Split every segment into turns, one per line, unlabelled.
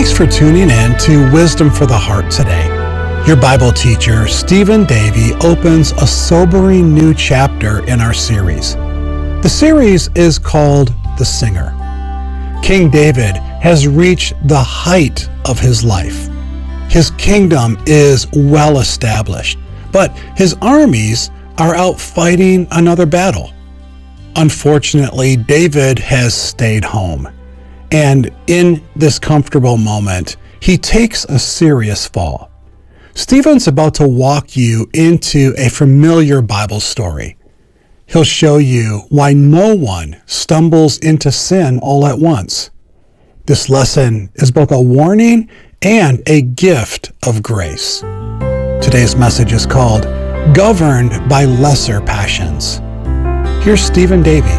Thanks for tuning in to Wisdom for the Heart today. Your Bible teacher, Stephen Davey, opens a sobering new chapter in our series. The series is called The Singer. King David has reached the height of his life. His kingdom is well established, but his armies are out fighting another battle. Unfortunately, David has stayed home. And in this comfortable moment, he takes a serious fall. Stephen's about to walk you into a familiar Bible story. He'll show you why no one stumbles into sin all at once. This lesson is both a warning and a gift of grace. Today's message is called Governed by Lesser Passions. Here's Stephen Davey.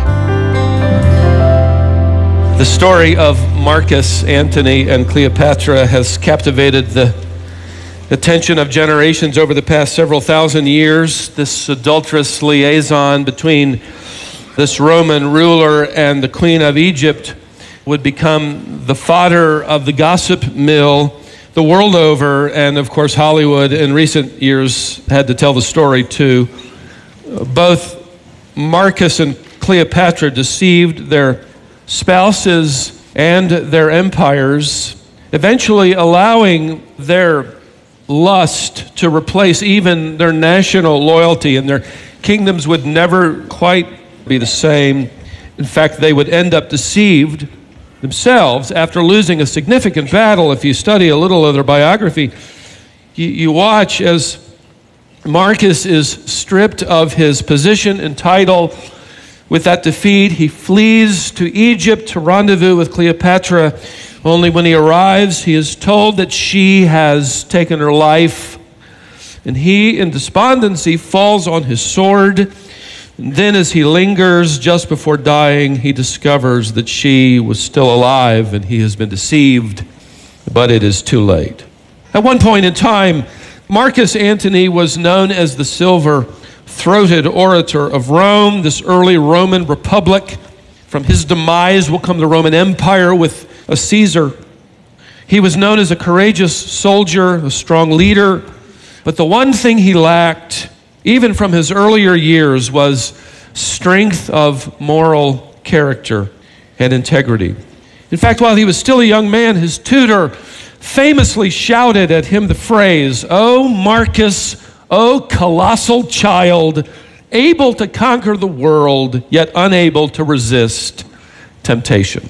The story of Marcus Antony and Cleopatra has captivated the attention of generations over the past several thousand years. This adulterous liaison between this Roman ruler and the Queen of Egypt would become the fodder of the gossip mill the world over, and of course Hollywood in recent years had to tell the story too. Both Marcus and Cleopatra deceived their spouses and their empires, eventually allowing their lust to replace even their national loyalty, and their kingdoms would never quite be the same. In fact, they would end up deceived themselves after losing a significant battle. If you study a little of their biography, you watch as Marcus is stripped of his position and title. With that defeat, he flees to Egypt to rendezvous with Cleopatra. Only when he arrives, he is told that she has taken her life. And he, in despondency, falls on his sword. And then as he lingers just before dying, he discovers that she was still alive and he has been deceived, but it is too late. At one point in time, Marcus Antony was known as the silver-throated orator of Rome, this early Roman republic. From his demise will come the Roman Empire with a Caesar. He was known as a courageous soldier, a strong leader, but the one thing he lacked, even from his earlier years, was strength of moral character and integrity. In fact, while he was still a young man, his tutor famously shouted at him the phrase, "O Marcus, O colossal child, able to conquer the world, yet unable to resist temptation."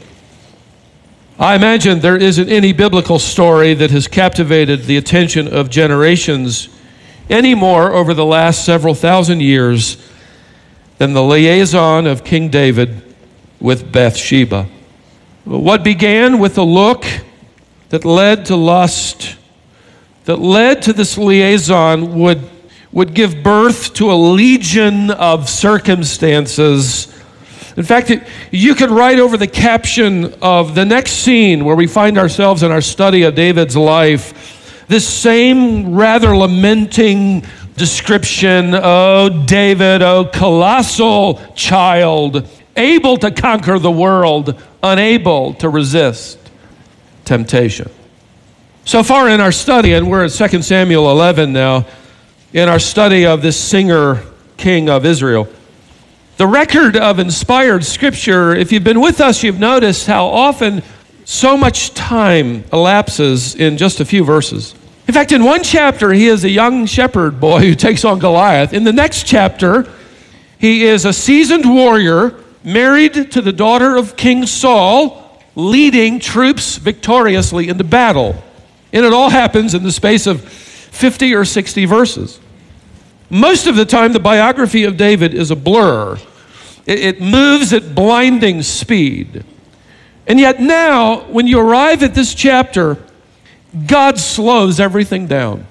I imagine there isn't any biblical story that has captivated the attention of generations anymore over the last several thousand years than the liaison of King David with Bathsheba. What began with a look that led to lust, that led to this liaison, would give birth to a legion of circumstances. In fact, you could write over the caption of the next scene where we find ourselves in our study of David's life, this same rather lamenting description, "O David, O colossal child, able to conquer the world, unable to resist temptation." So far in our study, and we're at 2 Samuel 11 now, in our study of this singer, king of Israel, the record of inspired scripture, if you've been with us, you've noticed how often so much time elapses in just a few verses. In fact, in one chapter, he is a young shepherd boy who takes on Goliath. In the next chapter, he is a seasoned warrior married to the daughter of King Saul, leading troops victoriously into battle. And it all happens in the space of 50 or 60 verses. Most of the time, the biography of David is a blur. It moves at blinding speed. And yet now, when you arrive at this chapter, God slows everything down.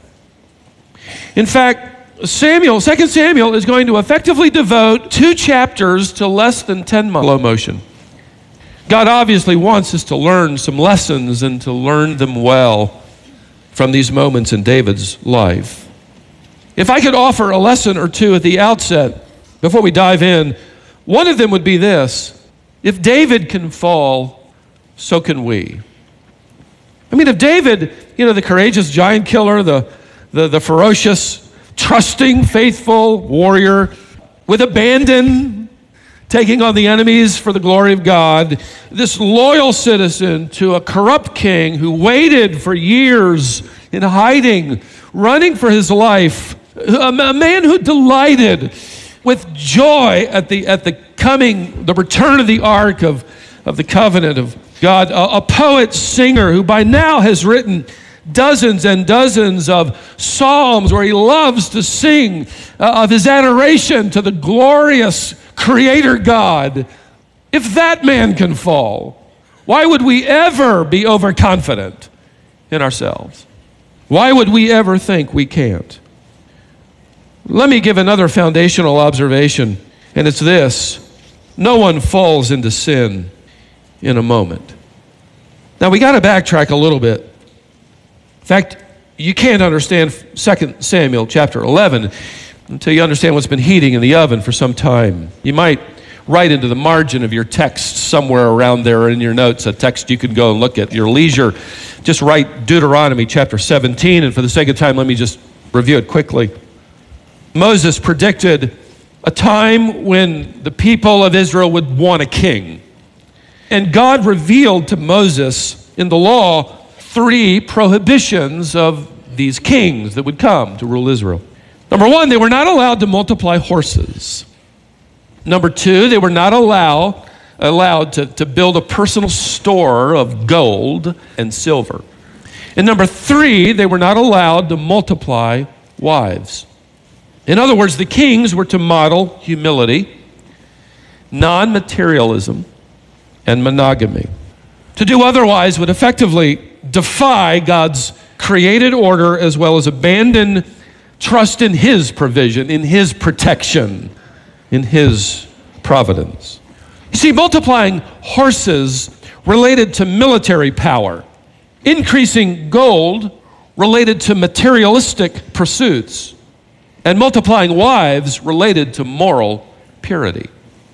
In fact, 2 Samuel is going to effectively devote 2 chapters to less than 10 months slow motion. God obviously wants us to learn some lessons and to learn them well from these moments in David's life. If I could offer a lesson or two at the outset, before we dive in, one of them would be this: if David can fall, so can we. I mean, if David, the courageous giant killer, the ferocious, trusting, faithful warrior with abandon, taking on the enemies for the glory of God, this loyal citizen to a corrupt king who waited for years in hiding, running for his life, a man who delighted with joy at the return of the ark of the covenant of God, a poet singer who by now has written dozens and dozens of psalms where he loves to sing of his adoration to the glorious Creator God. If that man can fall, why would we ever be overconfident in ourselves? Why would we ever think we can't? Let me give another foundational observation, and it's this: no one falls into sin in a moment. Now, we got to backtrack a little bit. In fact, you can't understand 2 Samuel chapter 11 until you understand what's been heating in the oven for some time. You might write into the margin of your text somewhere around there in your notes, a text you could go and look at your leisure. Just write Deuteronomy chapter 17, and for the sake of time, let me just review it quickly. Moses predicted a time when the people of Israel would want a king. And God revealed to Moses in the law 3 prohibitions of these kings that would come to rule Israel. Number 1, they were not allowed to multiply horses. Number 2, they were not allowed to build a personal store of gold and silver. And number 3, they were not allowed to multiply wives. In other words, the kings were to model humility, non-materialism, and monogamy. To do otherwise would effectively defy God's created order as well as abandon trust in His provision, in His protection, in His providence. You see, multiplying horses related to military power, increasing gold related to materialistic pursuits, and multiplying wives related to moral purity.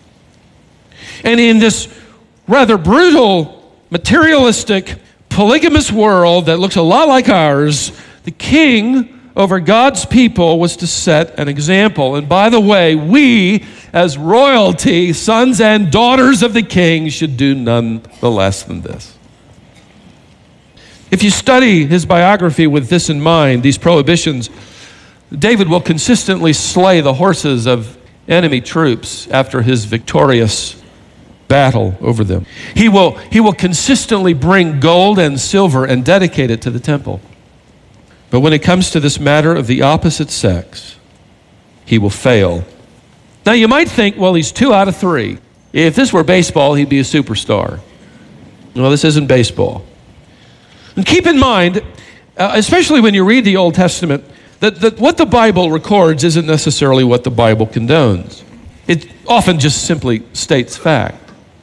And in this rather brutal, materialistic, polygamous world that looks a lot like ours, the king over God's people was to set an example. And by the way, we as royalty, sons and daughters of the king, should do none the less than this. If you study his biography with this in mind, these prohibitions, David will consistently slay the horses of enemy troops after his victorious battle over them. He will consistently bring gold and silver and dedicate it to the temple. But when it comes to this matter of the opposite sex, he will fail. Now you might think, well, he's 2 out of 3. If this were baseball, he'd be a superstar. Well, this isn't baseball. And keep in mind, especially when you read the Old Testament, that what the Bible records isn't necessarily what the Bible condones. It often just simply states fact.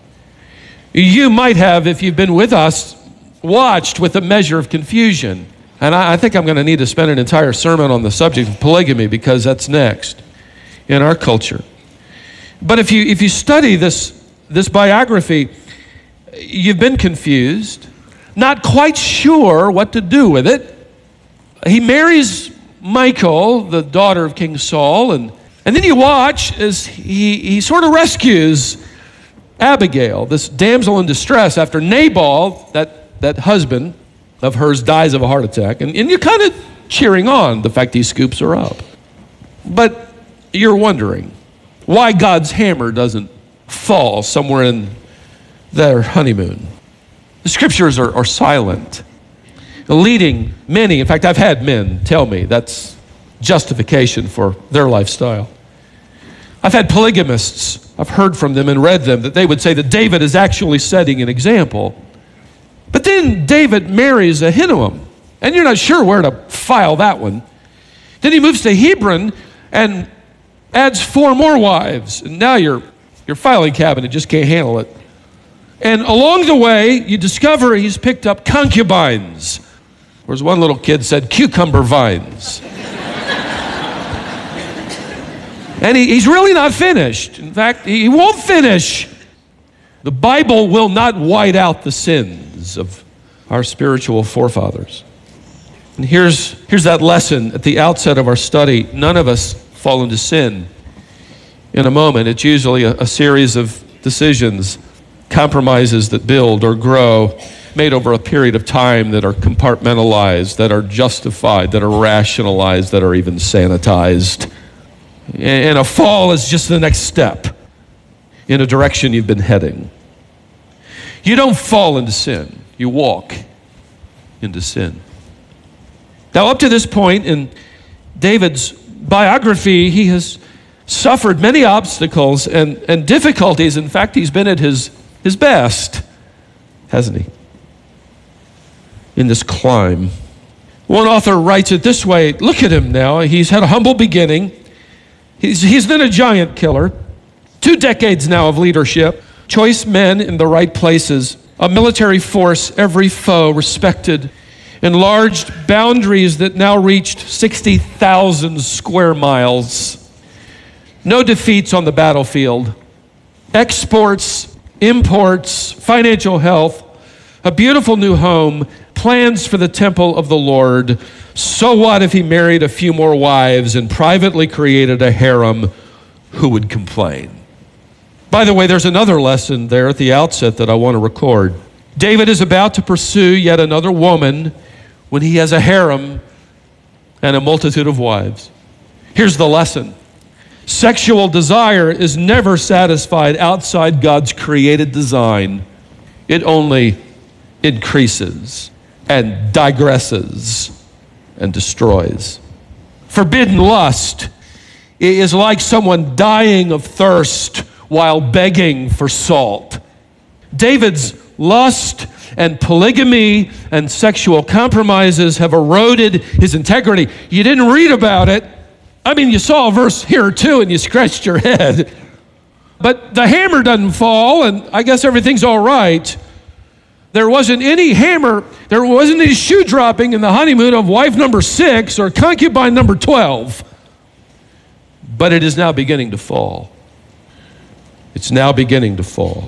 You might have, if you've been with us, watched with a measure of confusion. And I think I'm going to need to spend an entire sermon on the subject of polygamy because that's next in our culture. But if you study this biography, you've been confused, not quite sure what to do with it. He marries Michal, the daughter of King Saul, and then you watch as he sort of rescues Abigail, this damsel in distress, after Nabal, that husband of hers, dies of a heart attack. And you're kind of cheering on the fact he scoops her up. But you're wondering why God's hammer doesn't fall somewhere in their honeymoon. The scriptures are silent, leading many. In fact, I've had men tell me that's justification for their lifestyle. I've had polygamists, I've heard from them and read them, that they would say that David is actually setting an example. But then David marries Ahinoam, and you're not sure where to file that one. Then he moves to Hebron and adds 4 more wives, and now your filing cabinet just can't handle it. And along the way, you discover he's picked up concubines, or as one little kid said, cucumber vines. And he's really not finished. In fact, he won't finish. The Bible will not white out the sins of our spiritual forefathers. And here's that lesson at the outset of our study. None of us fall into sin in a moment. It's usually a series of decisions, compromises that build or grow, made over a period of time, that are compartmentalized, that are justified, that are rationalized, that are even sanitized. And a fall is just the next step in a direction you've been heading. You don't fall into sin. You walk into sin. Now, up to this point in David's biography, he has suffered many obstacles and difficulties. In fact, he's been at his best, hasn't he? In this climb. One author writes it this way: look at him now. He's had a humble beginning. He's been a giant killer. 2 decades now of leadership. Choice men in the right places. A military force every foe respected. Enlarged boundaries that now reached 60,000 square miles. No defeats on the battlefield. Exports, imports, financial health, a beautiful new home, plans for the temple of the Lord. So what if he married a few more wives and privately created a harem? Who would complain? By the way, there's another lesson there at the outset that I want to record. David is about to pursue yet another woman when he has a harem and a multitude of wives. Here's the lesson. Sexual desire is never satisfied outside God's created design. It only increases and digresses and destroys. Forbidden lust is like someone dying of thirst while begging for salt. David's lust and polygamy and sexual compromises have eroded his integrity. You didn't read about it. I mean, you saw a verse here or two and you scratched your head. But the hammer doesn't fall, and I guess everything's all right. There wasn't any hammer, there wasn't any shoe dropping in the honeymoon of wife number 6 or concubine number 12. But it is now beginning to fall. It's now beginning to fall.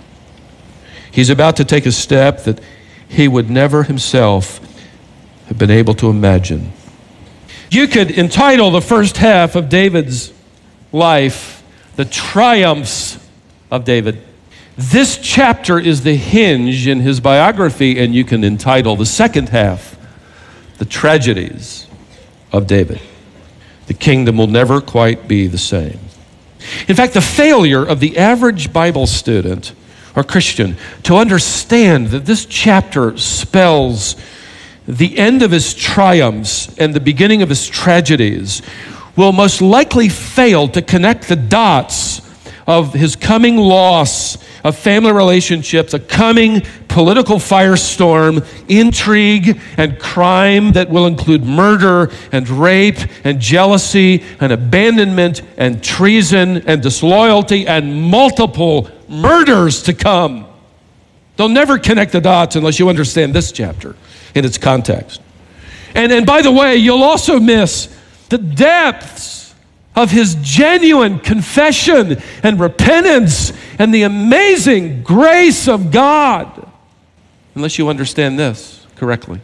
He's about to take a step that he would never himself have been able to imagine. You could entitle the first half of David's life, The Triumphs of David. This chapter is the hinge in his biography, and you can entitle the second half, The Tragedies of David. The kingdom will never quite be the same. In fact, the failure of the average Bible student or Christian to understand that this chapter spells the end of his triumphs and the beginning of his tragedies will most likely fail to connect the dots of his coming loss of family relationships, a coming political firestorm, intrigue and crime that will include murder and rape and jealousy and abandonment and treason and disloyalty and multiple murders to come. They'll never connect the dots unless you understand this chapter in its context. And by the way, you'll also miss the depths of his genuine confession and repentance and the amazing grace of God, unless you understand this correctly.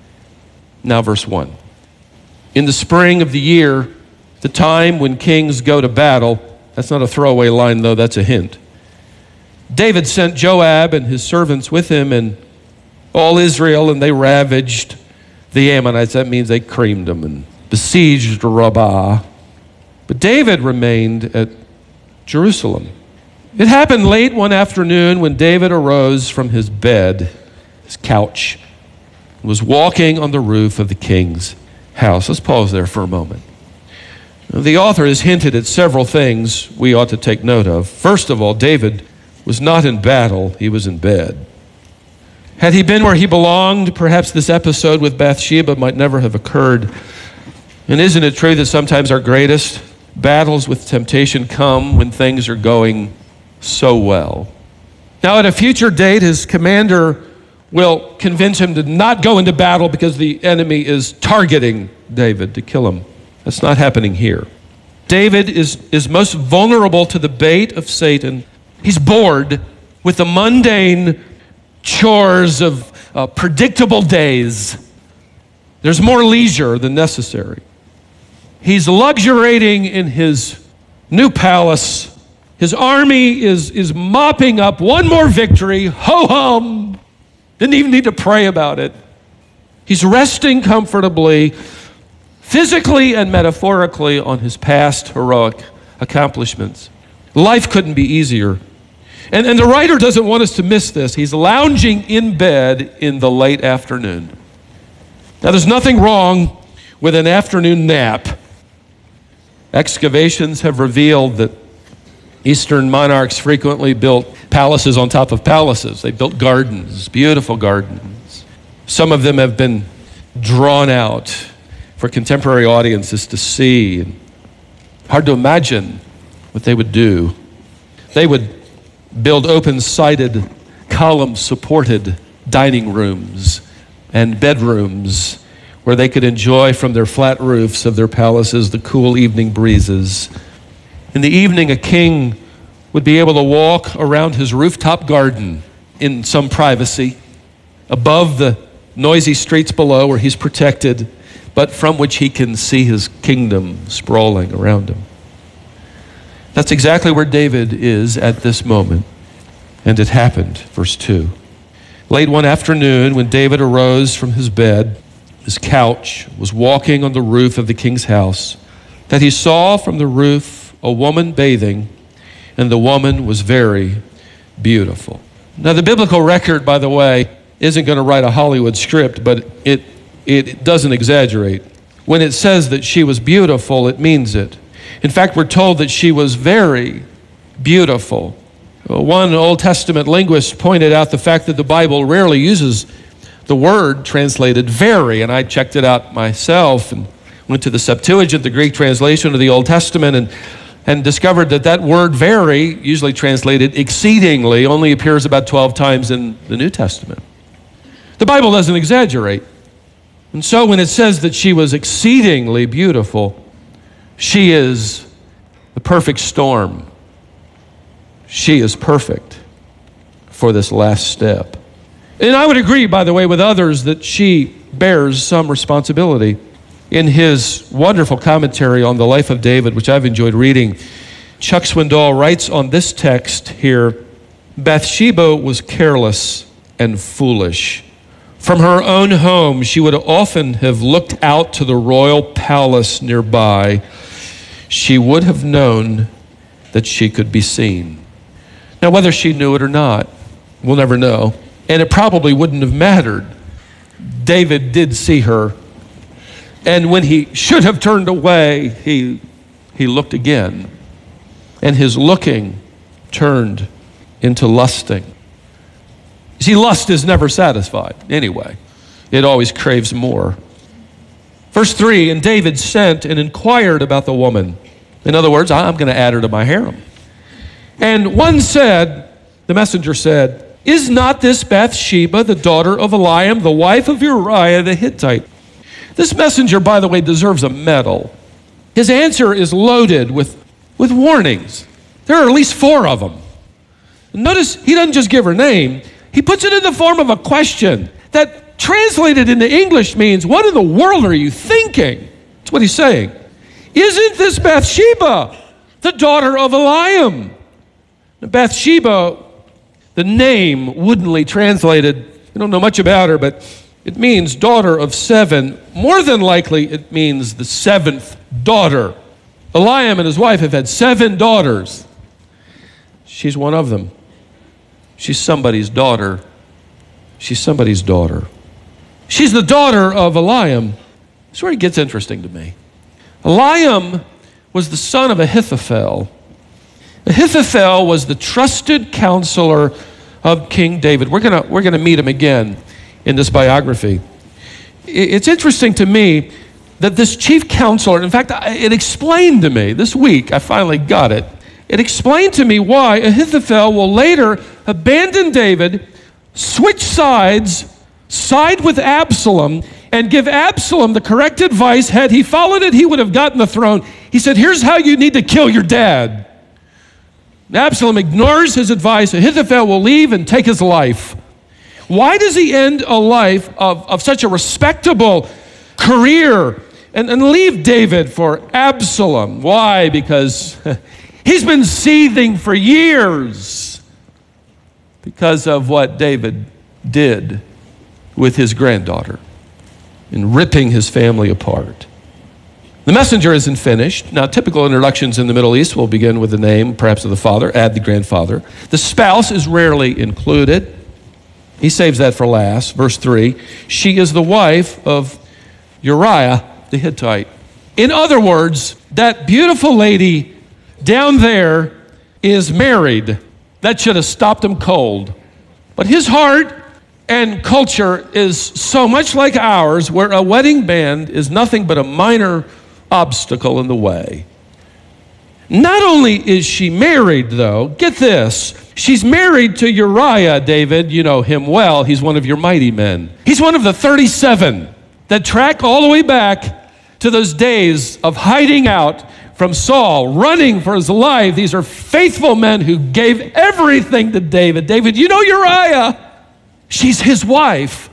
Now, verse 1. In the spring of the year, the time when kings go to battle, that's not a throwaway line though, that's a hint. David sent Joab and his servants with him and all Israel, and they ravaged the Ammonites. That means they creamed them and besieged Rabbah. But David remained at Jerusalem. It happened late one afternoon when David arose from his bed, his couch, and was walking on the roof of the king's house. Let's pause there for a moment. The author has hinted at several things we ought to take note of. First of all, David was not in battle, he was in bed. Had he been where he belonged, perhaps this episode with Bathsheba might never have occurred. And isn't it true that sometimes our greatest battles with temptation come when things are going so well? Now, at a future date, his commander will convince him to not go into battle because the enemy is targeting David to kill him. That's not happening here. David is most vulnerable to the bait of Satan. He's bored with the mundane chores of predictable days. There's more leisure than necessary. He's luxuriating in his new palace. His army is mopping up one more victory. Ho-hum! Didn't even need to pray about it. He's resting comfortably, physically and metaphorically, on his past heroic accomplishments. Life couldn't be easier. And the writer doesn't want us to miss this. He's lounging in bed in the late afternoon. Now, there's nothing wrong with an afternoon nap. Excavations have revealed that Eastern monarchs frequently built palaces on top of palaces. They built gardens, beautiful gardens. Some of them have been drawn out for contemporary audiences to see. Hard to imagine what they would do. They would build open-sided, column-supported dining rooms and bedrooms where they could enjoy from their flat roofs of their palaces the cool evening breezes. In the evening, a king would be able to walk around his rooftop garden in some privacy, above the noisy streets below where he's protected, but from which he can see his kingdom sprawling around him. That's exactly where David is at this moment. And it happened, verse 2. Late one afternoon, when David arose from his bed, his couch, was walking on the roof of the king's house, that he saw from the roof a woman bathing, and the woman was very beautiful. Now, the biblical record, by the way, isn't going to write a Hollywood script, but it doesn't exaggerate. When it says that she was beautiful, it means it. In fact, we're told that she was very beautiful. One Old Testament linguist pointed out the fact that the Bible rarely uses the word translated very, and I checked it out myself and went to the Septuagint, the Greek translation of the Old Testament, and discovered that that word very, usually translated exceedingly, only appears about 12 times in the New Testament. The Bible doesn't exaggerate. And so when it says that she was exceedingly beautiful, she is the perfect storm. She is perfect for this last step. And I would agree, by the way, with others that she bears some responsibility. In his wonderful commentary on the life of David, which I've enjoyed reading, Chuck Swindoll writes on this text here, Bathsheba was careless and foolish. From her own home, she would often have looked out to the royal palace nearby. She would have known that she could be seen. Now, whether she knew it or not, we'll never know. And it probably wouldn't have mattered. David did see her. And when he should have turned away, he looked again. And his looking turned into lusting. See, lust is never satisfied anyway. It always craves more. Verse 3, and David sent and inquired about the woman. In other words, I'm going to add her to my harem. And one said, the messenger said, is not this Bathsheba, the daughter of Eliam, the wife of Uriah the Hittite? This messenger, by the way, deserves a medal. His answer is loaded with warnings. There are at least 4 of them. Notice he doesn't just give her name. He puts it in the form of a question that translated into English means, what in the world are you thinking? That's what he's saying. Isn't this Bathsheba, the daughter of Eliam? Bathsheba, the name woodenly translated, we don't know much about her, but it means daughter of 7. More than likely, it means the 7th daughter. Eliam and his wife have had 7 daughters. She's one of them. She's somebody's daughter. She's somebody's daughter. She's the daughter of Eliam. That's where it gets interesting to me. Eliam was the son of Ahithophel. Ahithophel was the trusted counselor of King David. We're gonna meet him again in this biography. It's interesting to me that this chief counselor, in fact, it explained to me this week, I finally got it. It explained to me why Ahithophel will later abandon David, switch sides, side with Absalom, and give Absalom the correct advice. Had he followed it, he would have gotten the throne. He said, here's how you need to kill your dad. Absalom ignores his advice. Ahithophel will leave and take his life. Why does he end a life of such a respectable career and leave David for Absalom? Why? Because he's been seething for years because of what David did with his granddaughter in ripping his family apart. The messenger isn't finished. Now, typical introductions in the Middle East will begin with the name, perhaps of the father, add the grandfather. The spouse is rarely included. He saves that for last. Verse 3, she is the wife of Uriah the Hittite. In other words, that beautiful lady down there is married. That should have stopped him cold. But his heart and culture is so much like ours, where a wedding band is nothing but a minor obstacle in the way. Not only is she married, though, get this, she's married to Uriah, David. You know him well. He's one of your mighty men. He's one of the 37 that track all the way back to those days of hiding out from Saul, running for his life. These are faithful men who gave everything to David. David, you know Uriah. She's his wife.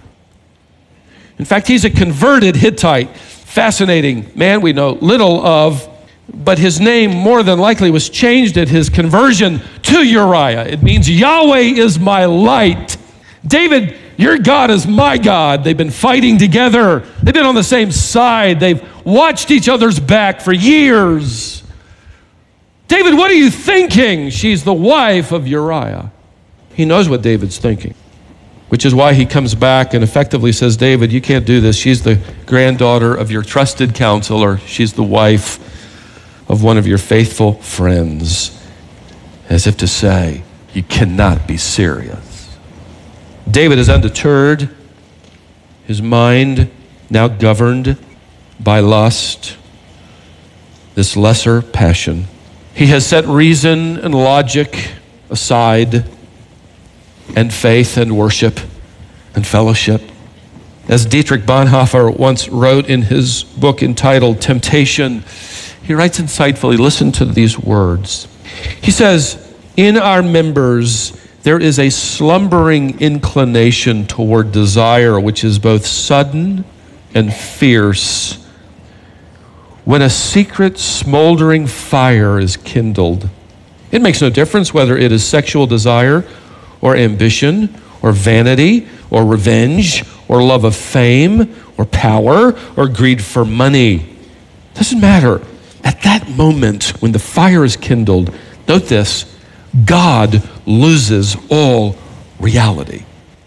In fact, he's a converted Hittite. Fascinating man we know little of, but his name more than likely was changed at his conversion to Uriah. It means Yahweh is my light. David, your God is my God. They've been fighting together. They've been on the same side. They've watched each other's back for years. David, what are you thinking? She's the wife of Uriah. He knows what David's thinking, which is why he comes back and effectively says, David, you can't do this. She's the granddaughter of your trusted counselor. She's the wife of one of your faithful friends. As if to say, you cannot be serious. David is undeterred, his mind now governed by lust, this lesser passion. He has set reason and logic aside, and faith and worship and fellowship. As Dietrich Bonhoeffer once wrote in his book entitled Temptation, he writes insightfully, listen to these words. He says, in our members, there is a slumbering inclination toward desire, which is both sudden and fierce. When a secret smoldering fire is kindled, it makes no difference whether it is sexual desire or ambition, or vanity, or revenge, or love of fame, or power, or greed for money. Doesn't matter. At that moment, when the fire is kindled, note this, God loses all reality.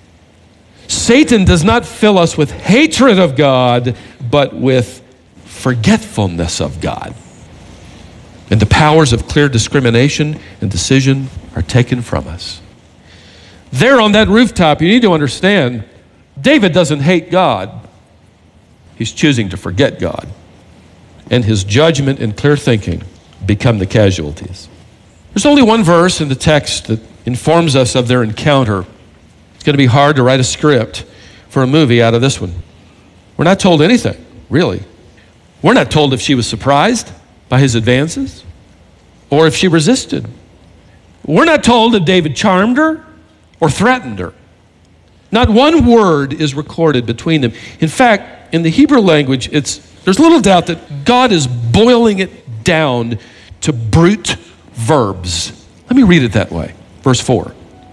Satan does not fill us with hatred of God, but with forgetfulness of God. And the powers of clear discrimination and decision are taken from us. There on that rooftop, you need to understand, David doesn't hate God. He's choosing to forget God. And his judgment and clear thinking become the casualties. There's only one verse in the text that informs us of their encounter. It's going to be hard to write a script for a movie out of this one. We're not told anything, really. We're not told if she was surprised by his advances or if she resisted. We're not told if David charmed her or threatened her. Not one word is recorded between them. In fact, in the Hebrew language, there's little doubt that God is boiling it down to brute verbs. Let me read it that way. Verse 4.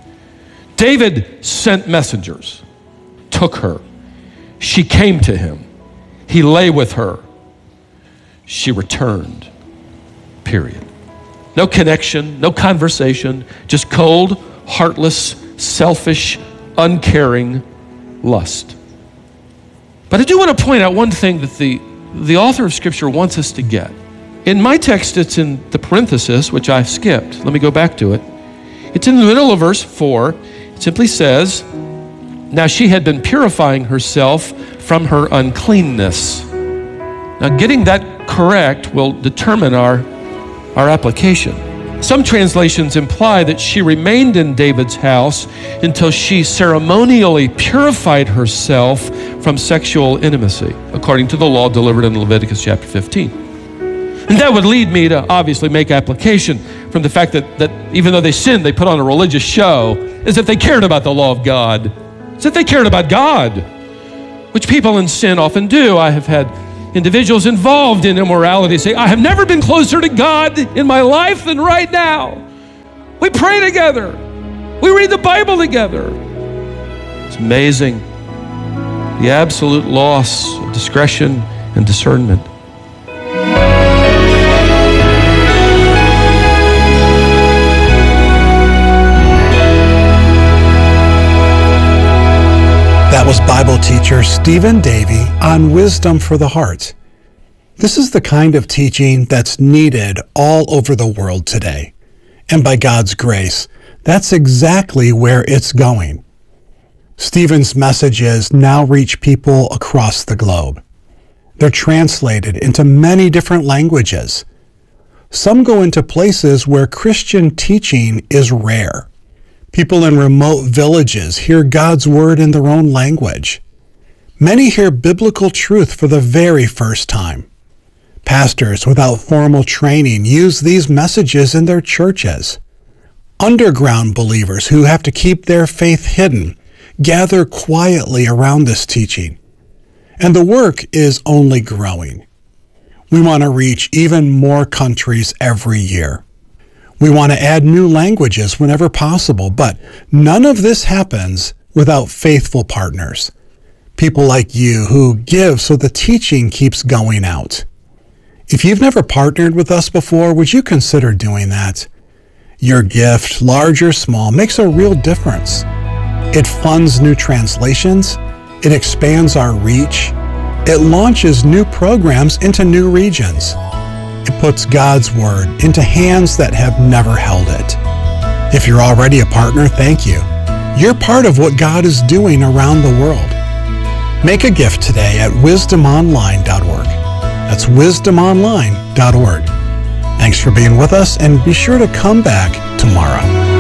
David sent messengers, took her. She came to him. He lay with her. She returned. Period. No connection, no conversation, just cold, heartless, selfish, uncaring lust. But I do want to point out one thing that the author of Scripture wants us to get. In my text, it's in the parenthesis, which I skipped. Let me go back to it. It's in the middle of verse 4. It simply says, now she had been purifying herself from her uncleanness. Now, getting that correct will determine our application. Some translations imply that she remained in David's house until she ceremonially purified herself from sexual intimacy, according to the law delivered in Leviticus chapter 15. And that would lead me to obviously make application from the fact that even though they sinned, they put on a religious show as if they cared about the law of God. It's that they cared about God, which people in sin often do. I have had individuals involved in immorality say, I have never been closer to God in my life than right now. We pray together. We read the Bible together. It's amazing, the absolute loss of discretion and discernment.
That was Bible teacher Stephen Davey on Wisdom for the Heart. This is the kind of teaching that's needed all over the world today. And by God's grace, that's exactly where it's going. Stephen's messages now reach people across the globe. They're translated into many different languages. Some go into places where Christian teaching is rare. People in remote villages hear God's word in their own language. Many hear biblical truth for the very first time. Pastors without formal training use these messages in their churches. Underground believers who have to keep their faith hidden gather quietly around this teaching. And the work is only growing. We want to reach even more countries every year. We want to add new languages whenever possible, but none of this happens without faithful partners. People like you who give so the teaching keeps going out. If you've never partnered with us before, would you consider doing that? Your gift, large or small, makes a real difference. It funds new translations. It expands our reach. It launches new programs into new regions. It puts God's Word into hands that have never held it. If you're already a partner, thank you. You're part of what God is doing around the world. Make a gift today at wisdomonline.org. That's wisdomonline.org. Thanks for being with us, and be sure to come back tomorrow.